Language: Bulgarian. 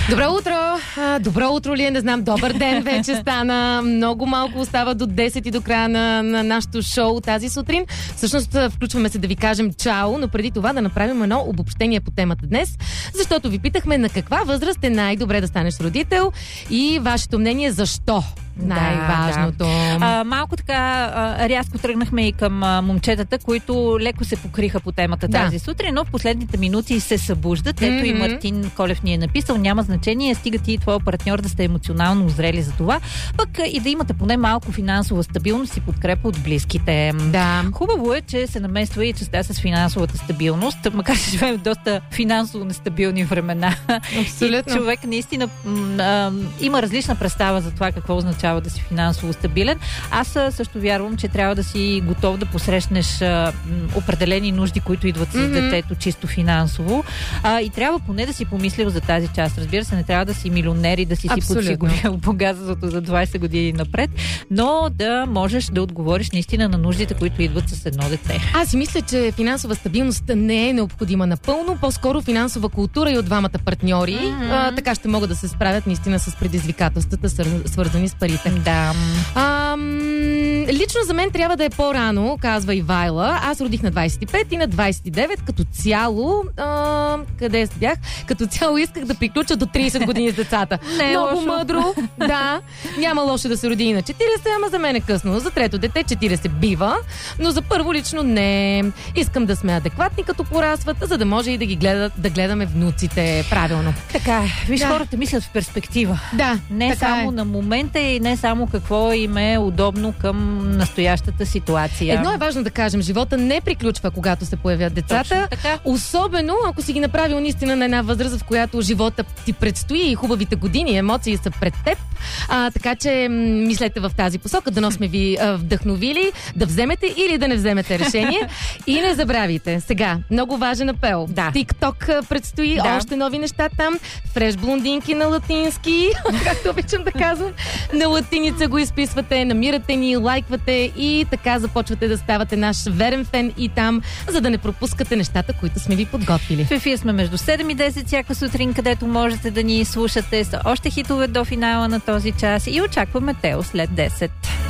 Добро утро! Добро утро ли е? Не знам. Добър ден вече стана. Много малко остава до 10 и до края на нашото шоу тази сутрин. Всъщност включваме се да ви кажем чао, но преди това да направим едно обобщение по темата днес, защото ви питахме на каква възраст е най-добре да станеш родител и вашето мнение защо. Най-важното. Да. Малко така рязко тръгнахме и към момчетата, които леко се покриха по темата тази сутрин, но в последните минути се събуждат. Ето и Мартин Колев ни е написал, няма значение, стига ти и твоя партньор да сте емоционално озрели за това, пък и да имате поне малко финансова стабилност и подкрепа от близките. Да. Хубаво е, че се намества и частта с финансовата стабилност, макар че живеем в доста финансово нестабилни времена. Абсолютно. И човек наистина има различна представа за това какво означава да си финансово стабилен. Аз също вярвам, че трябва да си готов да посрещнеш определени нужди, които идват с детето чисто финансово. И трябва поне да си помислил за тази част. Разбира се, не трябва да си милионер и да си подсигурил богатството за 20 години напред, но да можеш да отговориш наистина на нуждите, които идват с едно дете. Аз си мисля, че финансова стабилност не е необходима напълно, по-скоро финансова култура и от двамата партньори. Така ще могат да се справят наистина с предизвикателствата, свързани с парите. Да. Лично за мен трябва да е по-рано, казва Ивайла. Аз родих на 25 и на 29. Като цяло, къде бях? Като цяло исках да приключа до 30 години с децата. Много мъдро. Да. Няма лошо да се роди и на 40, ама за мен е късно. За трето дете 40 бива, но за първо лично не. Искам да сме адекватни като порасват, за да може и да гледаме внуците правилно. Така е. Виж, хората мислят в перспектива. Да. Не само на момента и не само какво им е удобно към настоящата ситуация. Едно е важно да кажем, живота не приключва, когато се появят децата. Особено, ако си ги направил наистина на една възраст, в която живота ти предстои и хубавите години, емоции са пред теб. Така че мислете в тази посока, дано сме ви вдъхновили да вземете или да не вземете решение. И не забравяйте, сега, много важен апел. TikTok предстои, още нови неща там. Фреш блондинки на латински, както обичам да казвам. На латиница го изписвате, намирате ни, лайквате и така започвате да ставате наш верен фен и там, за да не пропускате нещата, които сме ви подготвили. В ефир сме между 7 и 10 всяка сутрин, където можете да ни слушате с още хитове до финала на този час и очакваме Тео след 10.